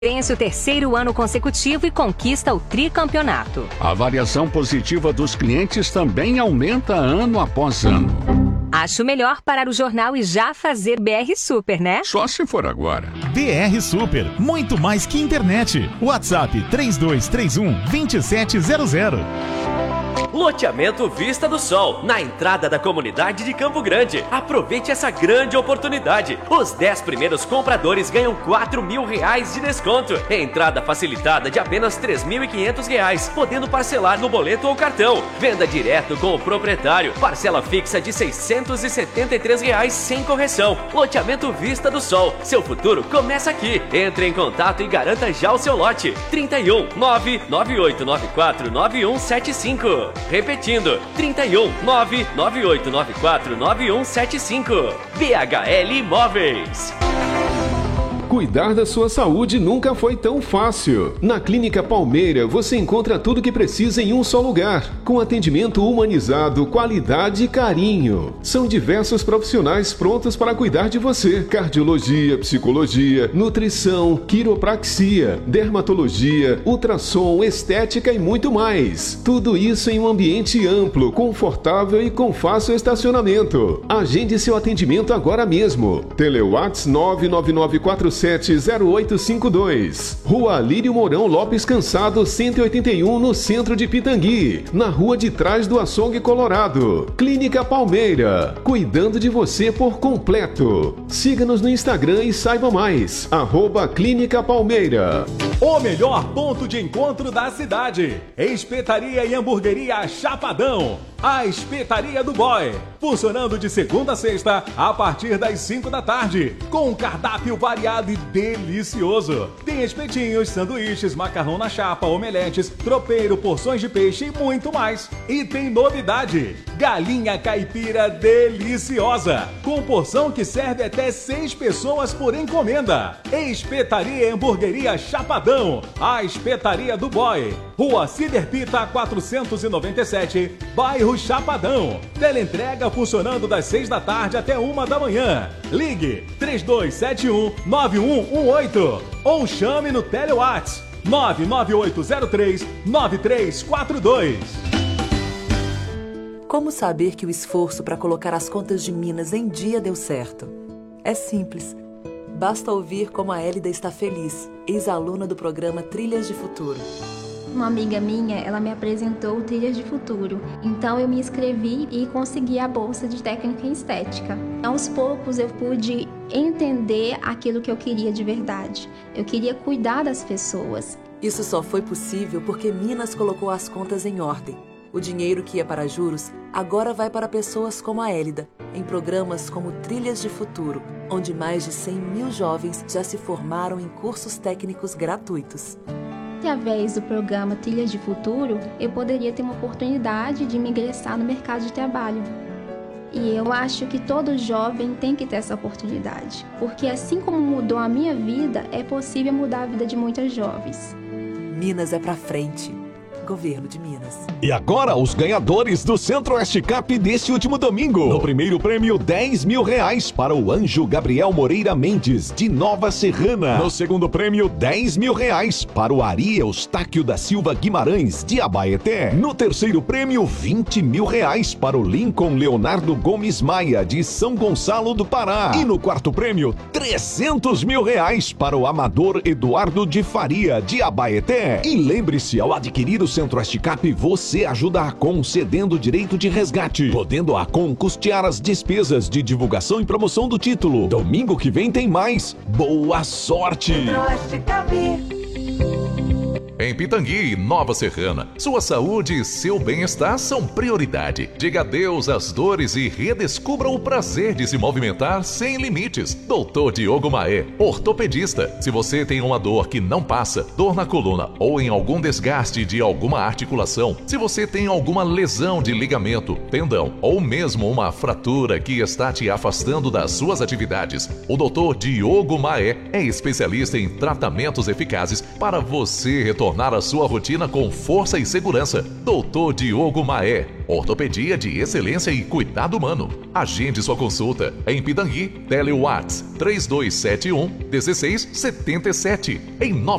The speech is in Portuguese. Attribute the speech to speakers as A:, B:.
A: Vence o terceiro ano consecutivo e conquista o tricampeonato.
B: A avaliação positiva dos clientes também aumenta ano após ano.
A: Acho melhor parar o jornal e já fazer BR Super, né?
B: Só se for agora.
C: BR Super, muito mais que internet. WhatsApp 3231-2700.
D: Loteamento Vista do Sol, na entrada da comunidade de Campo Grande. Aproveite essa grande oportunidade. Os 10 primeiros compradores ganham R$4.000 de desconto. Entrada facilitada de apenas R$3.500, podendo parcelar no boleto ou cartão. Venda direto com o proprietário. Parcela fixa de R$673 sem correção. Loteamento Vista do Sol. Seu futuro começa aqui. Entre em contato e garanta já o seu lote. 31 99894 9175. Repetindo, 31 99894 9175. BHL Imóveis.
E: Cuidar da sua saúde nunca foi tão fácil. Na Clínica Palmeira você encontra tudo o que precisa em um só lugar, com atendimento humanizado, qualidade e carinho. São diversos profissionais prontos para cuidar de você: cardiologia, psicologia, nutrição, quiropraxia, dermatologia, ultrassom, estética e muito mais. Tudo isso em um ambiente amplo, confortável e com fácil estacionamento. Agende seu atendimento agora mesmo. Telewhats 999470852. Rua Alírio Mourão Lopes Cansado 181, no centro de Pitangui, na rua de trás do Açougue Colorado. Clínica Palmeira, cuidando de você por completo. Siga-nos no Instagram e saiba mais. @Clínica Palmeira.
F: O melhor ponto de encontro da cidade. Espetaria e Hamburgueria Chapadão. A Espetaria do Boy. Funcionando de segunda a sexta, a partir das 5 da tarde. Com um cardápio variado e delicioso. Tem espetinhos, sanduíches, macarrão na chapa, omeletes, tropeiro, porções de peixe e muito mais. E tem novidade: galinha caipira deliciosa. Com porção que serve até 6 pessoas por encomenda. Espetaria e Hamburgueria Chapadão. A Espetaria do Boy. Rua Ciderpita 497, bairro Chapadão. Teleentrega funcionando das 6 da tarde até 1 da manhã. Ligue 3271-9118 ou chame no Telewhats 99803-9342.
G: Como saber que o esforço para colocar as contas de Minas em dia deu certo? É simples. Basta ouvir como a Hélida está feliz, ex-aluna do programa Trilhas de Futuro.
H: Uma amiga minha, ela me apresentou o Trilhas de Futuro. Então eu me inscrevi e consegui a bolsa de técnica em estética. Aos poucos eu pude entender aquilo que eu queria de verdade. Eu queria cuidar das pessoas.
G: Isso só foi possível porque Minas colocou as contas em ordem. O dinheiro que ia para juros agora vai para pessoas como a Hélida, em programas como Trilhas de Futuro, onde mais de 100 mil jovens já se formaram em cursos técnicos gratuitos.
H: Através do programa Trilhas de Futuro, eu poderia ter uma oportunidade de me ingressar no mercado de trabalho. E eu acho que todo jovem tem que ter essa oportunidade, porque assim como mudou a minha vida, é possível mudar a vida de muitas jovens.
G: Minas é pra frente. Governo de Minas.
I: E agora os ganhadores do Centro-Oeste Cup deste último domingo. No primeiro prêmio, R$10.000 para o Anjo Gabriel Moreira Mendes, de Nova Serrana. No segundo prêmio, R$10.000 para o Ari Eustáquio da Silva Guimarães, de Abaeté. No terceiro prêmio, R$20.000 para o Lincoln Leonardo Gomes Maia, de São Gonçalo do Pará. E no quarto prêmio, R$300.000 para o Amador Eduardo de Faria, de Abaeté. E lembre-se, ao adquirir o Centro-Oeste Cup, você ajuda a Acon cedendo o direito de resgate, podendo a Acon custear as despesas de divulgação e promoção do título. Domingo que vem tem mais. Boa sorte!
J: Centro-Oeste Cup.
K: Em Pitangui, Nova Serrana, sua saúde e seu bem-estar são prioridade. Diga adeus às dores e redescubra o prazer de se movimentar sem limites. Doutor Diogo Maé, ortopedista. Se você tem uma dor que não passa, dor na coluna ou em algum desgaste de alguma articulação, se você tem alguma lesão de ligamento, tendão ou mesmo uma fratura que está te afastando das suas atividades, o Doutor Diogo Maé é especialista em tratamentos eficazes para você retornar tornar a sua rotina com força e segurança. Dr. Diogo Maé, ortopedia de excelência e cuidado humano. Agende sua consulta em Pitangui, Tele Whats 3271 1677, em Nova